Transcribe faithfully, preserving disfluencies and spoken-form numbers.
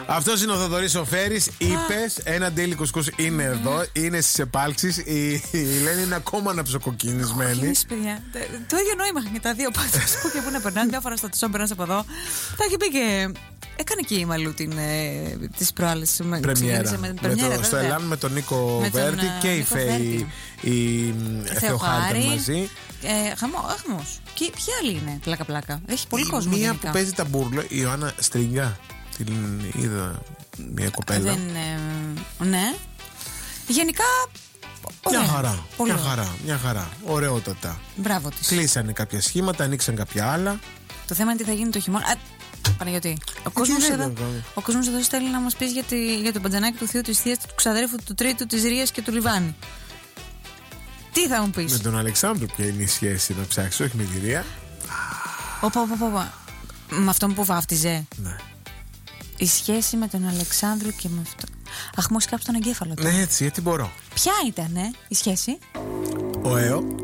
Αυτός είναι ο Θοδωρής ο Φέρης. Είπες, ένα ντέιλι κουσκούς είναι εδώ, είναι στις επάλξεις. Η Ελένη είναι ακόμα αναψοκοκκινισμένη. παιδιά. Το ίδιο νόημα είχαν και τα δύο. Πάντως που και πού να περνάνε. Μια φορά στο τεσσό περνάς από εδώ. Θα έχει πει και. Έκανε και η Μαλού την, ε, τις προάλλες πρεμιέρα. Με, πρεμιέρα, το, στο Ελάν με τον Νίκο με Βέρτη τον, και η Φέη η Θεοχάρη ήταν μαζί. Ε, χαμό, χαμός. Και ποια άλλη είναι πλάκα πλάκα. Έχει πολύ η κόσμο. Μία γενικά. που παίζει τα μπουρλο, η Ιωάννα Στρίγκα. Την είδα μια κοπέλα. Δεν, ε, ναι. Γενικά. Ωραία. Μια χαρά. Πολύ μια χαρά. Μια χαρά. Ωραιότατα. Μπράβο της. Κλείσανε κάποια σχήματα, ανοίξαν κάποια άλλα. Το θέμα είναι τι θα γίνει το χειμώνα. Α, Παναγιώτη, ο κόσμος εδώ, ο κόσμος εδώ στέλνει να μας πεις για, τη, για το μπατζανάκι του θείου, της θείας, του ξαδέρφου, του τρίτου, της Ρίας και του Λιβάνη. Τι θα μου πεις? Με τον Αλεξάνδρου ποια είναι η σχέση να ψάξεις, όχι με τη Ρία. Όπα, όπα, όπα. Με αυτόν που βάφτιζε. Ναι. Η σχέση με τον Αλεξάνδρου και με αυτό. Αχ, μου σκάψει τον εγκέφαλο του. Ναι, έτσι, γιατί μπορώ. Ποια ήταν, ε, η σχέση? Ο Έο